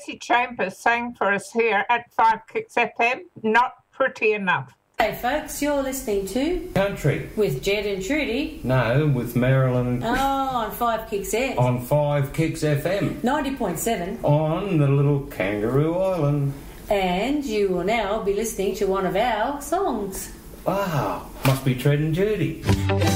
Tracy Chambers sang for us here at 5 Kicks FM, Not Pretty Enough. Hey folks, you're listening to Country with Jed and Trudy. No, with Marilyn on 5 Kicks FM. on 5 Kicks FM 90.7. on the little Kangaroo Island. And you will now be listening to one of our songs. Wow, must be Tread and Judy.